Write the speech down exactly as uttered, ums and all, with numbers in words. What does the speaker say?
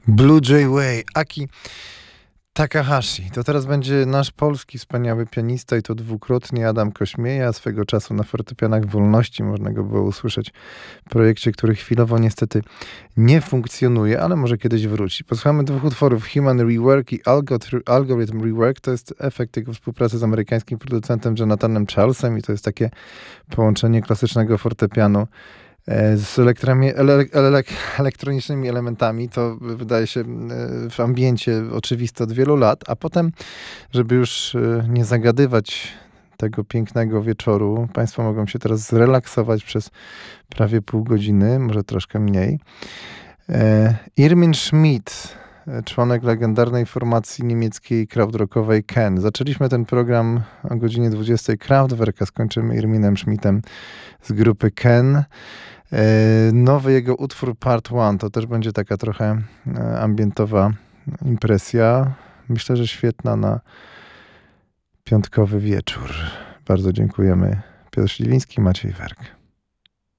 Blue Jay Way, Aki Takahashi. To teraz będzie nasz polski wspaniały pianista i to dwukrotnie Adam Kośmieja. Swego czasu na fortepianach Wolności można go było usłyszeć w projekcie, który chwilowo niestety nie funkcjonuje, ale może kiedyś wróci. Posłuchamy dwóch utworów, Human Rework i Algorithm Rework. To jest efekt jego współpracy z amerykańskim producentem Jonathanem Charlesem i to jest takie połączenie klasycznego fortepianu z elektrami, ele, ele, elektronicznymi elementami. To wydaje się w ambiencie oczywiste od wielu lat, a potem, żeby już nie zagadywać tego pięknego wieczoru, Państwo mogą się teraz zrelaksować przez prawie pół godziny, może troszkę mniej. Irmin Schmidt, członek legendarnej formacji niemieckiej krautrockowej Ken. Zaczęliśmy ten program o godzinie dwudziestej Kraftwerk, a skończymy Irminem Schmidtem z grupy Ken. Nowy jego utwór Part One to też będzie taka trochę ambientowa impresja. Myślę, że świetna na piątkowy wieczór. Bardzo dziękujemy. Piotr Śliwiński, Maciej Werk.